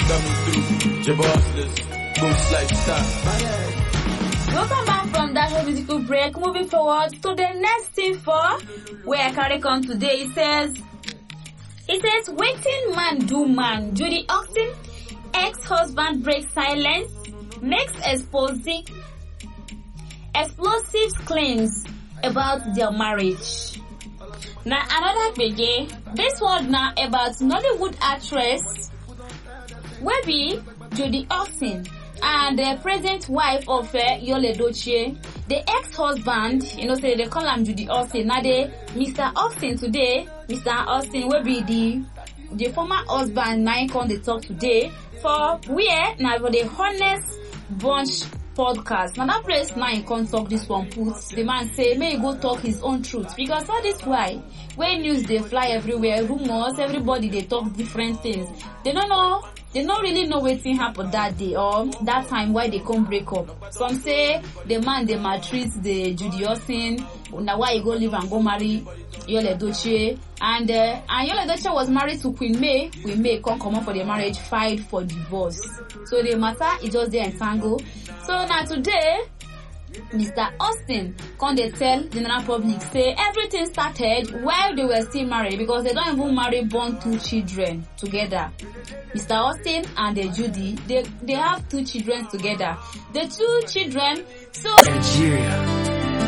coming through. Jabossless, boost lifestyle. Welcome back from that whole musical break. Moving forward to the next thing for where I carry on today. It says, waiting man do man. Judy Austin, ex-husband breaks silence, makes explosive claims about their marriage. Now another biggie. This one now about Nollywood actress Webby Judy Austin and the present wife of Yul Edochie. The ex-husband, say they call him Judy Austin. Now Mr. Austin today, Mr. Austin will be the former husband. Now come they talk today for where now for the Honest Bunch podcast. Now that place now he can't talk this one puts the man say may he go talk his own truth, because that is why when news they fly everywhere, rumors, everybody they talk different things. They don't really know what thing happened that day or that time why they come break up. Some say the man they maltreat the Judy Austin, now why he go live and go marry Yul Edochie, and Yul Edochie was married to Queen May. Queen May come out for the marriage, filed for divorce. So the matter is just there entangled. So now today, Mr. Austin come they tell the general public say everything started while they were still married, because they don't even marry born 2 children together. Mr. Austin and Judy, they have 2 children together. The 2 children, so Nigeria.